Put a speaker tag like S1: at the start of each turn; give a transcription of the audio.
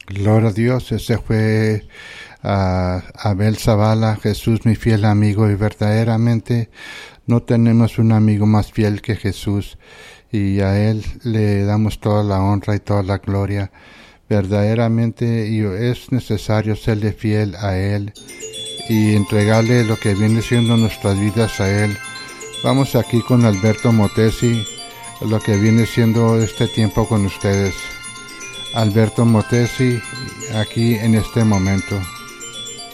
S1: Gloria a Dios, ese fue Abel Zavala, Jesús mi fiel amigo, y verdaderamente no tenemos un amigo más fiel que Jesús, y a Él le damos toda la honra y toda la gloria. Verdaderamente es necesario serle fiel a Él y entregarle lo que viene siendo nuestras vidas a Él. Vamos aquí con Alberto Motesi, lo que viene siendo este tiempo con ustedes. Alberto Motesi, aquí en este momento.